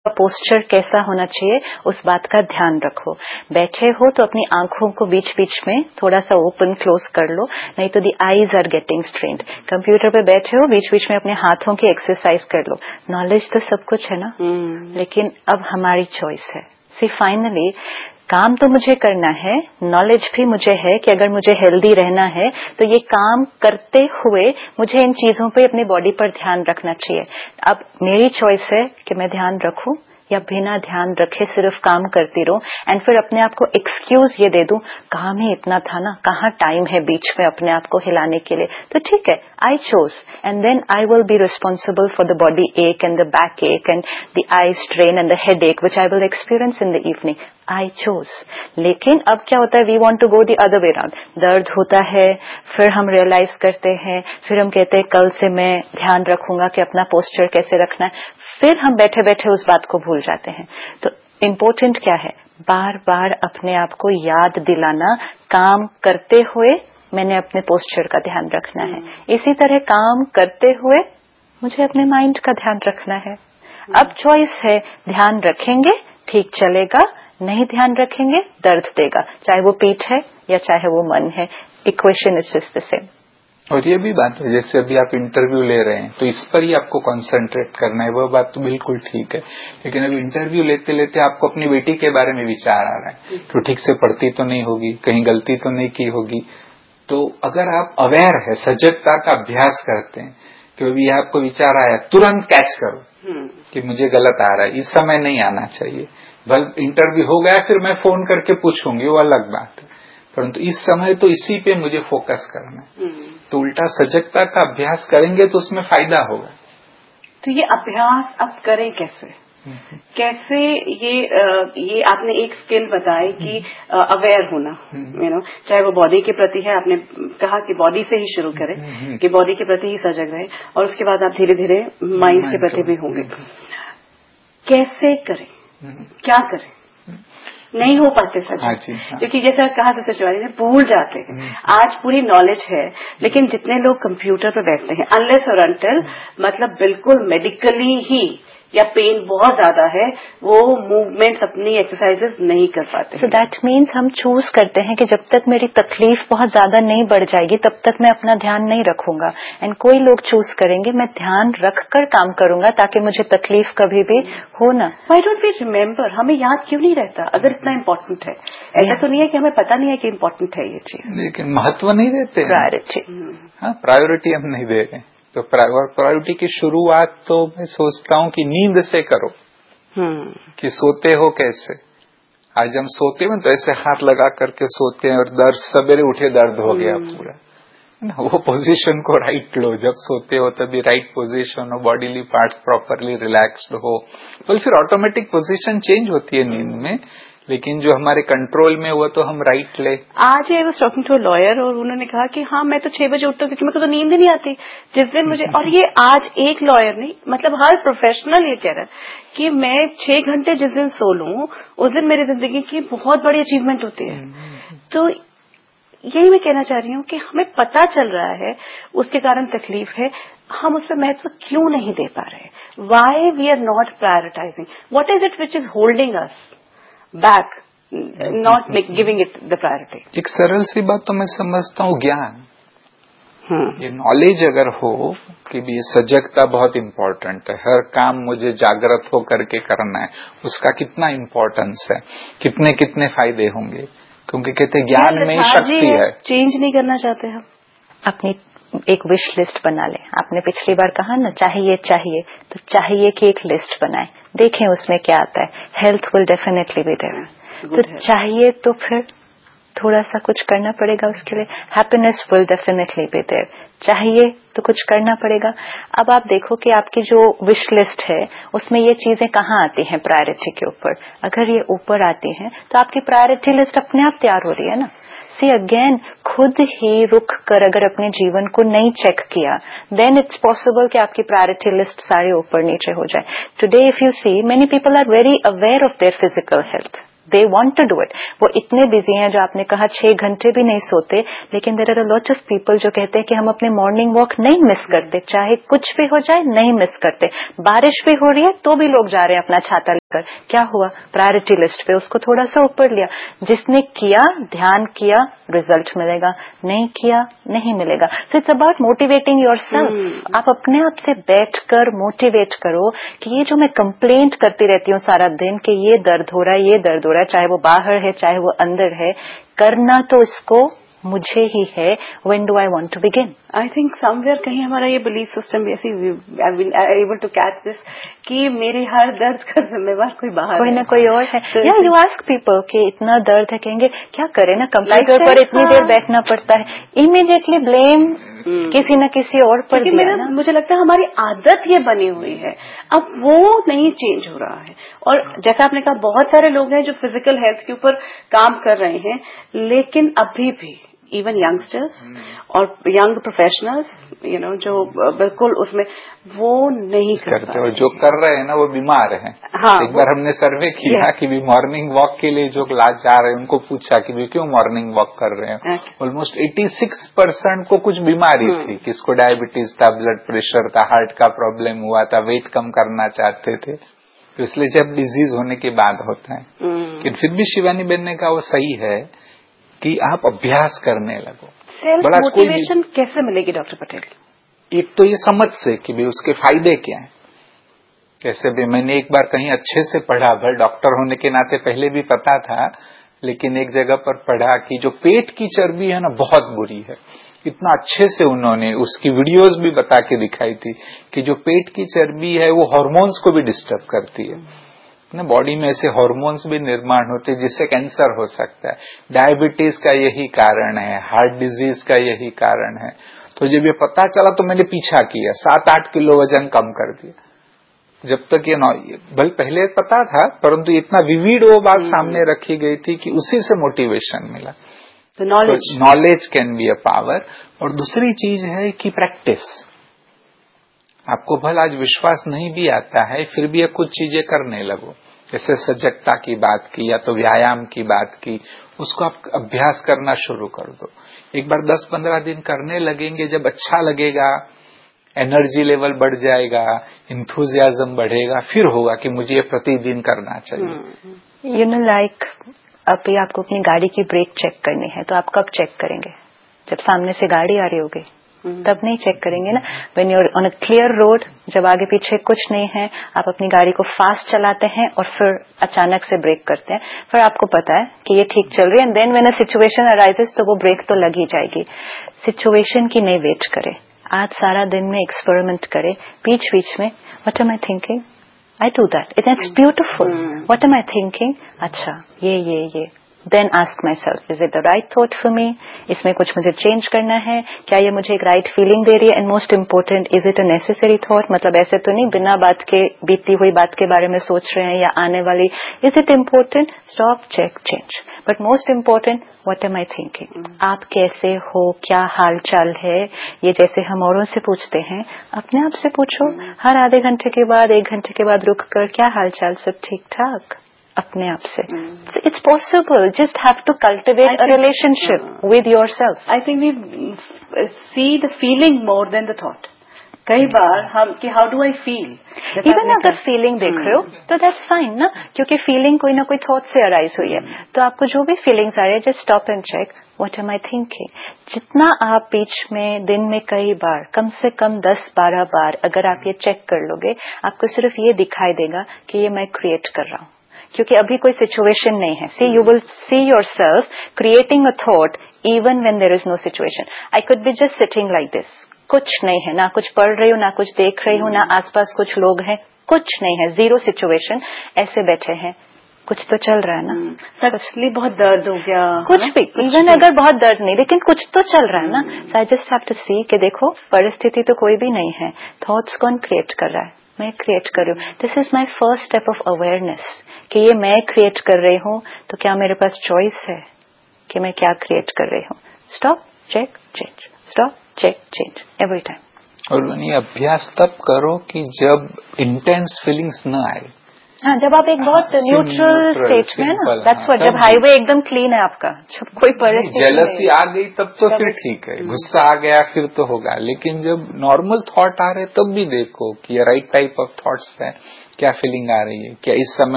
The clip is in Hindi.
पोस्चर कैसा होना चाहिए उस बात का ध्यान रखो। बैठे हो तो अपनी आंखों को बीच बीच में थोड़ा सा ओपन क्लोज कर लो, नहीं तो the eyes are getting strained. Computer पे बैठे हो, बीच बीच में अपने हाथों की एक्सरसाइज कर लो। नॉलेज तो सब कुछ है ना, लेकिन अब हमारी चॉइस है। सी फाइनली काम तो मुझे करना है, नॉलेज भी मुझे है कि अगर मुझे हेल्दी रहना है तो ये काम करते हुए मुझे इन चीजों पे अपनी बॉडी पर ध्यान रखना चाहिए। अब मेरी चॉइस है कि मैं ध्यान रखूं या बिना ध्यान रखे सिर्फ काम करती रहूं एंड फिर अपने आप को एक्सक्यूज ये दे दूं, काम ही इतना था ना, कहाँ टाइम है बीच में अपने आप को हिलाने के लिए। तो ठीक है, I chose and then I will be responsible for the body एक एंड द बैक एक and the eye strain and the head एक विच I will experience in the evening. I chose. लेकिन अब क्या होता है, we want to go the other way round. दर्द होता है, फिर हम रियलाइज करते हैं, फिर हम कहते हैं कल से मैं ध्यान रखूंगा कि अपना पोस्चर कैसे रखना है, फिर हम बैठे बैठे उस बात को भूल जाते हैं। तो इम्पोर्टेंट क्या है, बार बार अपने आप को याद दिलाना, काम करते हुए मैंने अपने पोस्चर का ध्यान रखना है। इसी तरह काम करते हुए मुझे अपने माइंड का ध्यान रखना है। अब चॉइस है, ध्यान रखेंगे ठीक चलेगा, नहीं ध्यान रखेंगे दर्द देगा, चाहे वो पीठ है या चाहे वो मन है। Equation is just the same. और ये भी बात है, जैसे अभी आप इंटरव्यू ले रहे हैं तो इस पर ही आपको कंसंट्रेट करना है, वो बात तो बिल्कुल ठीक है। लेकिन अभी इंटरव्यू लेते लेते आपको अपनी बेटी के बारे में विचार आ रहा है, तो ठीक से पढ़ती तो नहीं होगी, कहीं गलती तो नहीं की होगी। तो अगर आप अवेयर है, सजगता का अभ्यास करते हैं कि अभी आपको विचार आया, तुरंत कैच करो कि मुझे गलत आ रहा है, इस समय नहीं आना चाहिए। बल्कि इंटरव्यू हो गया फिर मैं फोन करके पूछूंगी, वो अलग बात है, परंतु इस समय तो इसी पे मुझे फोकस करना है। तो उल्टा सजगता का अभ्यास करेंगे तो उसमें फायदा होगा। तो ये अभ्यास अब करें कैसे? कैसे ये आपने एक स्किल बताई कि अवेयर होना, चाहे वो बॉडी के प्रति है, आपने कहा कि बॉडी से ही शुरू करें कि बॉडी के प्रति ही सजग रहे और उसके बाद आप धीरे धीरे माइंड के प्रति भी होंगे। कैसे करें, क्या करें? नहीं हो पाते सच, क्योंकि जैसा कहा था सचिवारी ने, भूल जाते हैं। आज पूरी नॉलेज है, लेकिन जितने लोग कंप्यूटर पर बैठते हैं, अनलेस और अनटिल मतलब बिल्कुल मेडिकली ही या पेन बहुत ज्यादा है, वो मूवमेंट्स अपनी एक्सरसाइजेस नहीं कर पाते। सो दैट मीन्स हम चूज करते हैं कि जब तक मेरी तकलीफ बहुत ज्यादा नहीं बढ़ जाएगी तब तक मैं अपना ध्यान नहीं रखूंगा। एंड कोई लोग चूज करेंगे मैं ध्यान रखकर काम करूंगा ताकि मुझे तकलीफ कभी भी हो ना। Why don't we remember? हमें याद क्यों नहीं रहता अगर इतना इम्पोर्टेंट है? ऐसा तो नहीं है कि हमें पता नहीं है कि इम्पोर्टेंट है ये चीज, लेकिन महत्व नहीं देते, प्रायोरिटी। हाँ, प्रायोरिटी हम नहीं दे रहे। तो प्रायोरिटी की शुरुआत तो मैं सोचता हूँ कि नींद से करो। कि सोते हो कैसे? आज हम सोते हैं तो ऐसे हाथ लगा करके सोते हैं और दर्द, सवेरे उठे दर्द हो गया पूरा, वो पोजीशन को राइट लो। जब सोते हो तभी राइट पोजीशन हो, बॉडीली पार्ट्स प्रॉपरली रिलैक्स्ड हो, तो फिर ऑटोमेटिक पोजीशन चेंज होती है नींद में। लेकिन जो हमारे कंट्रोल में हुआ तो हम राइट ले। आज I was talking to a lawyer और उन्होंने कहा कि हाँ मैं तो 6 बजे उठता हूँ क्योंकि मेरे को तो नींद ही नहीं आती जिस दिन मुझे। और ये आज एक लॉयर नहीं, मतलब हर प्रोफेशनल ये कह रहा है कि मैं 6 घंटे जिस दिन सो लूं उस दिन मेरी जिंदगी की बहुत बड़ी अचीवमेंट होती है। तो यही मैं कहना चाह रही हूँ कि हमें पता चल रहा है उसके कारण तकलीफ है, हम उस पर महत्व क्यों नहीं दे पा रहे? Why we are not prioritising? What is it which is holding us back, not giving it the priority? एक सरल सी बात तो मैं समझता हूँ, ज्ञान। ये नॉलेज अगर हो कि भी सजगता बहुत इम्पोर्टेंट है, हर काम मुझे जागृत हो करके करना है, उसका कितना इम्पोर्टेंस है, कितने कितने फायदे होंगे, क्योंकि कहते ज्ञान में ही शक्ति है। चेंज नहीं करना चाहते हम? अपनी एक विश लिस्ट बना लें। आपने पिछली बार कहा ना चाहिए, तो चाहिए की एक लिस्ट बनाएं, देखें उसमें क्या आता है। Health will definitely be there, तो चाहिए तो फिर थोड़ा सा कुछ करना पड़ेगा उसके लिए। Happiness will definitely be there, चाहिए तो कुछ करना पड़ेगा। अब आप देखो कि आपकी जो विश लिस्ट है उसमें ये चीजें कहाँ आती हैं प्रायोरिटी के ऊपर। अगर ये ऊपर आती हैं तो आपकी प्रायोरिटी लिस्ट अपने आप तैयार हो रही है ना। सी अगेन, खुद ही रुक कर अगर अपने जीवन को नहीं चेक किया, देन इट्स पॉसिबल कि आपकी प्रायोरिटी लिस्ट सारे ऊपर नीचे हो जाए। Today if you see, many people are very aware of their physical health, they want to do it. वो इतने बिजी हैं, जो आपने कहा 6 घंटे भी नहीं सोते, लेकिन there are a lot of people जो कहते हैं कि हम अपने मॉर्निंग वॉक नहीं मिस करते, चाहे कुछ भी हो जाए नहीं मिस करते। बारिश भी हो रही है तो भी लोग जा रहे हैं अपना छाता लेकर। क्या हुआ? प्रायोरिटी लिस्ट पे उसको थोड़ा सा ऊपर लिया। जिसने किया, ध्यान किया, रिजल्ट मिलेगा, नहीं किया नहीं मिलेगा। So it's about motivating yourself. आप अपने आप से बैठकर मोटिवेट करो कि ये जो मैं कंप्लेंट करती रहती हूँ सारा दिन कि ये दर्द हो रहा है, ये दर्द हो रहा है, चाहे वो बाहर है चाहे वो अंदर है, करना तो इसको मुझे ही है। When do I want to begin? I think somewhere कहीं हमारा ये बिलीफ सिस्टम भी ऐसी एबल टू कैच दिस कि मेरे हर दर्द का जिम्मेवार कोई बाहर कोई है, ना कोई और है। या यू आस्क पीपल कि इतना दर्द है, कहेंगे क्या करें ना, कंप्यूटर पर इतनी देर बैठना पड़ता है। इमीडिएटली ब्लेम किसी न किसी और पर दिया ना। मुझे लगता है हमारी आदत ये बनी हुई है, अब वो नहीं चेंज हो रहा है। और जैसा आपने कहा, बहुत सारे लोग हैं जो फिजिकल हेल्थ के ऊपर काम कर रहे हैं, लेकिन अभी भी इवन यंगस्टर्स और यंग प्रोफेशनल्स जो बिल्कुल उसमें वो नहीं करते, और जो कर रहे हैं ना वो बीमार हैं। हाँ, एक बार हमने सर्वे किया कि भी मॉर्निंग वॉक के लिए जो जा रहे हैं उनको पूछा कि भी क्यों मॉर्निंग वॉक कर रहे हैं। ऑलमोस्ट 86% को कुछ बीमारी थी, किसको डायबिटीज था, ब्लड प्रेशर था, हार्ट का प्रॉब्लम हुआ था, वेट कम करना चाहते थे। तो इसलिए जब डिजीज होने के बाद होता है। लेकिन फिर भी शिवानी बेन ने कहा वो सही है कि आप अभ्यास करने लगो। सेल्फ मोटिवेशन कैसे मिलेगी डॉक्टर पटेल? एक तो ये समझ से कि भी उसके फायदे क्या हैं। जैसे भी मैंने एक बार कहीं अच्छे से पढ़ा, भले डॉक्टर होने के नाते पहले भी पता था, लेकिन एक जगह पर पढ़ा कि जो पेट की चर्बी है ना बहुत बुरी है। इतना अच्छे से उन्होंने उसकी वीडियोस भी बता के दिखाई थी कि जो पेट की चर्बी है वो हार्मोन्स को भी डिस्टर्ब करती है ना। बॉडी में ऐसे हार्मोन्स भी निर्माण होते हैं जिससे कैंसर हो सकता है। डायबिटीज का यही कारण है, हार्ट डिजीज का यही कारण है। तो जब ये पता चला तो मैंने पीछा किया, 7-8 किलो वजन कम कर दिया। जब तक ये भले पहले पता था, परंतु इतना विविड वो बात सामने रखी गई थी कि उसी से मोटिवेशन मिला। तो knowledge can be a power. और दूसरी चीज है कि प्रैक्टिस। आपको भला आज विश्वास नहीं भी आता है, फिर भी कुछ चीजें करने लगो। जैसे सजगता की बात की या तो व्यायाम की बात की, उसको आप अभ्यास करना शुरू कर दो। एक बार 10-15 दिन करने लगेंगे, जब अच्छा लगेगा, एनर्जी लेवल बढ़ जाएगा, इंथुजियाज्म बढ़ेगा, फिर होगा कि मुझे ये प्रतिदिन करना चाहिए। यू नो लाइक अभी आपको अपनी गाड़ी की ब्रेक चेक करनी है, तो आप कब चेक करेंगे? जब सामने से गाड़ी आ रही होगी, तब नहीं चेक करेंगे ना। When you are on a clear road, जब आगे पीछे कुछ नहीं है, आप अपनी गाड़ी को फास्ट चलाते हैं और फिर अचानक से ब्रेक करते हैं, फिर आपको पता है कि ये ठीक चल रही है, and then when a situation arises तो वो ब्रेक तो लग ही जाएगी। सिचुएशन की नहीं वेट करें, आज सारा दिन में एक्सपेरिमेंट करें, बीच बीच में what am I thinking, I do that, it's beautiful, what am I thinking, अच्छा ये then ask my self, is it the right thought for me, इसमें कुछ मुझे चेंज करना है क्या, ये मुझे एक राइट फीलिंग दे रही है, and most important, is it a necessary thought, मतलब ऐसे तो नहीं बिना बात के बीती हुई बात के बारे में सोच रहे हैं या आने वाली, is it important, stop, check, change. But most important, what am I thinking, आप कैसे हो, क्या हाल चाल है, ये जैसे हम औरों से पूछते हैं, अपने आप से पूछो। हर आधे घंटे के बाद, 1 घंटे के बाद रुक कर, क्या हाल चाल, सब ठीक ठाक, अपने आप से। It's possible, just have to cultivate a relationship with yourself. I think we see the feeling more than the thought. कई बार हम कि how do I feel, even अगर फीलिंग देख रहे हो तो दैट्स फाइन ना, क्योंकि फीलिंग कोई ना कोई थॉट से अराइज हुई है। तो आपको जो भी फीलिंग्स आ रही है, just stop and check, what am I thinking. जितना आप बीच में दिन में कई बार, कम से कम 10-12 बार अगर आप ये चेक कर लोगे, आपको सिर्फ ये दिखाई देगा कि ये मैं क्रिएट कर रहा हूँ, क्योंकि अभी कोई सिचुएशन नहीं है। सी you will see yourself creating a thought even when there is know situation. I could be just sitting like this, कुछ नहीं है, ना कुछ पढ़ रही हूँ, ना कुछ देख रही हूँ, ना आसपास कुछ लोग हैं, कुछ नहीं है, जीरो सिचुएशन, ऐसे बैठे हैं, कुछ तो चल रहा है ना। सचली बहुत दर्द हो गया, कुछ भी, इवन अगर बहुत दर्द नहीं, लेकिन कुछ तो चल रहा है ना। सो आई जस्ट हैव टू सी कि देखो परिस्थिति तो कोई भी नहीं है, थॉट्स कौन क्रिएट कर रहा है, मैं क्रिएट कर रही हूँ। This is my first step of awareness कि ये मैं क्रिएट कर रही हूँ, तो क्या मेरे पास चॉइस है कि मैं क्या क्रिएट कर रही हूँ। Stop, check, change, stop, check, change, every time. और ये अभ्यास तब करो कि जब इंटेंस फीलिंग्स न आए, हाँ, जब आप एक बहुत न्यूट्रल स्टेट में ना, दैट्स व्हाट, जब हाईवे एकदम क्लीन है आपका, जब कोई परिस्थिति जेलसी आ गई तब तो फिर ठीक है, गुस्सा आ गया फिर तो होगा, लेकिन जब नॉर्मल थॉट आ रहे तब भी देखो कि राइट टाइप ऑफ थॉट्स है, क्या फीलिंग आ रही है, क्या इस समय